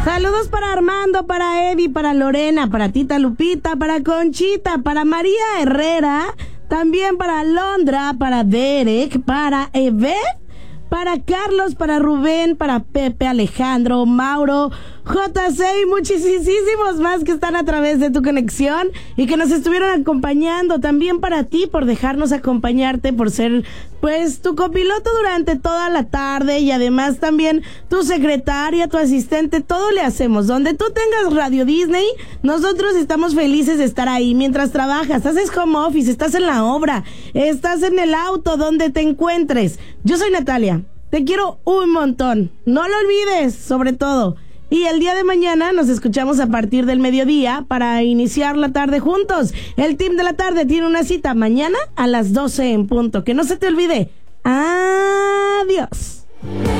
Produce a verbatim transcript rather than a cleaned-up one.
Saludos para Armando, para Eddie, para Lorena, para Tita Lupita, para Conchita, para María Herrera, también para Londra, para Derek, para Eve, para Carlos, para Rubén, para Pepe, Alejandro, Mauro, J C y muchísimos más que están a través de tu conexión y que nos estuvieron acompañando. También para ti por dejarnos acompañarte, por ser pues tu copiloto durante toda la tarde y además también tu secretaria, tu asistente, todo le hacemos. Donde tú tengas Radio Disney, nosotros estamos felices de estar ahí mientras trabajas, haces home office, estás en la obra, estás en el auto, donde te encuentres. Yo soy Natalia, te quiero un montón, no lo olvides, sobre todo. Y el día de mañana nos escuchamos a partir del mediodía para iniciar la tarde juntos. El team de la tarde tiene una cita mañana a las doce en punto. Que no se te olvide. Adiós.